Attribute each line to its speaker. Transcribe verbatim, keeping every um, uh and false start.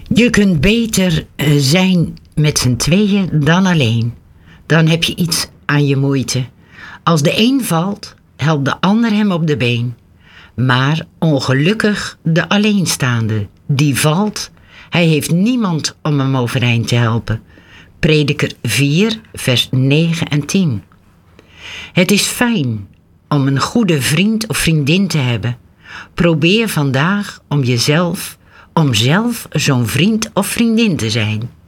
Speaker 1: Je kunt beter uh, zijn met z'n tweeën dan alleen. Dan heb je iets aan je moeite. Als de een valt, helpt de ander hem op de been. Maar ongelukkig de alleenstaande, die valt, hij heeft niemand om hem overeind te helpen. Prediker vier, vers negen en tien. Het is fijn om een goede vriend of vriendin te hebben. Probeer vandaag om jezelf, om zelf zo'n vriend of vriendin te zijn.